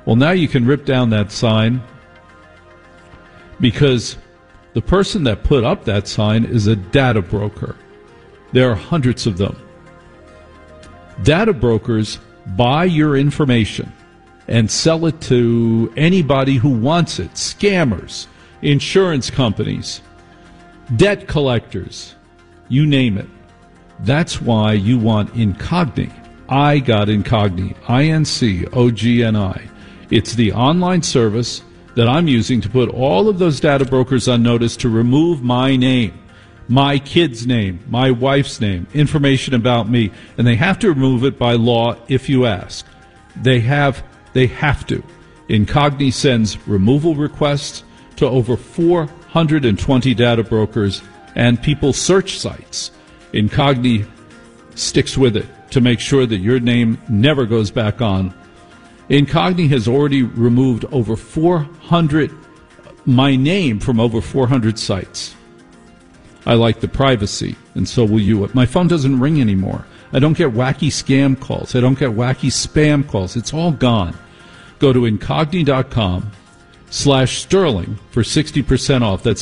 Well, now you can rip down that sign because the person that put up that sign is a data broker. There are hundreds of them. Data brokers buy your information and sell it to anybody who wants it. Scammers, insurance companies, debt collectors, you name it. That's why you want Incogni. I got Incogni, INCOGNI. It's the online service that I'm using to put all of those data brokers on notice to remove my name, my kid's name, my wife's name, information about me. And they have to remove it by law if you ask. They have to. Incogni sends removal requests to over 420 data brokers and people's search sites. Incogni sticks with it to make sure that your name never goes back on. Incogni has already removed over 400, my name from over 400 sites. I like the privacy, and so will you. My phone doesn't ring anymore. I don't get wacky scam calls. I don't get wacky spam calls. It's all gone. Go to Incogni.com/Sterling for 60% off. That's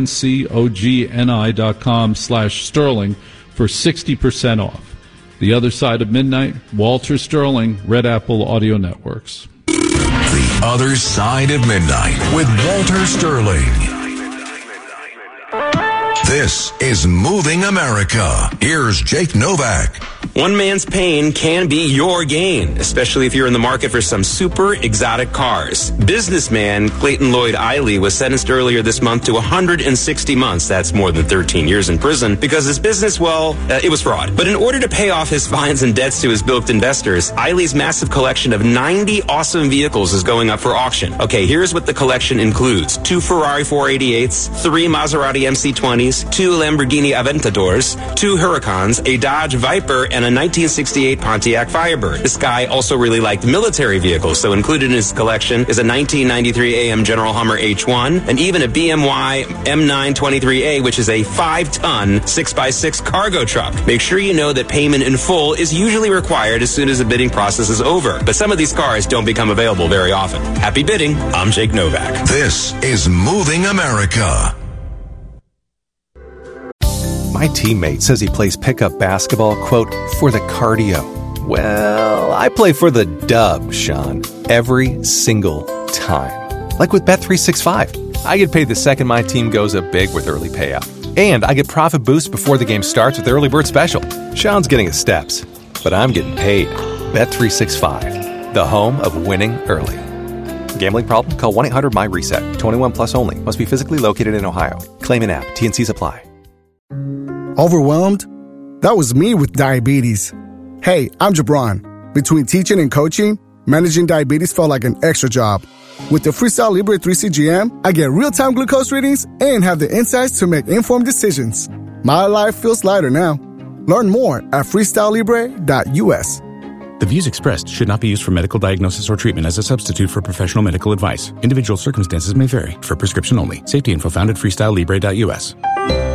INCOGNI.com/Sterling for 60% off. The Other Side of Midnight, Walter Sterling, Red Apple Audio Networks. The Other Side of Midnight with Walter Sterling. This is Moving America. Here's Jake Novak. One man's pain can be your gain, especially if you're in the market for some super exotic cars. Businessman Clayton Lloyd Eiley was sentenced earlier this month to 160 months. That's more than 13 years in prison because his business, it was fraud. But in order to pay off his fines and debts to his bilked investors, Eiley's massive collection of 90 awesome vehicles is going up for auction. Okay, here's what the collection includes. 2 Ferrari 488s, 3 Maserati MC20s, 2 Lamborghini Aventadors, 2 Huracans, a Dodge Viper, and a 1968 Pontiac Firebird. This guy also really liked military vehicles, so included in his collection is a 1993 AM General Hummer H1 and even a BMW M923A, which is a 5-ton 6x6 cargo truck. Make sure you know that payment in full is usually required as soon as the bidding process is over, but some of these cars don't become available very often. Happy bidding. I'm Jake Novak. This is Moving America. My teammate says he plays pickup basketball, quote, for the cardio. Well, I play for the dub, Sean, every single time. Like with Bet365. I get paid the second my team goes up big with early payout. And I get profit boost before the game starts with Early Bird Special. Sean's getting his steps, but I'm getting paid. Bet365, the home of winning early. Gambling problem? Call 1-800-MY-RESET. 21 plus only. Must be physically located in Ohio. Claim an app. T&Cs apply. Overwhelmed? That was me with diabetes. Hey, I'm Jabron. Between teaching and coaching, managing diabetes felt like an extra job. With the Freestyle Libre 3CGM, I get real-time glucose readings and have the insights to make informed decisions. My life feels lighter now. Learn more at freestylelibre.us. The views expressed should not be used for medical diagnosis or treatment as a substitute for professional medical advice. Individual circumstances may vary. For prescription only. Safety info found at freestylelibre.us.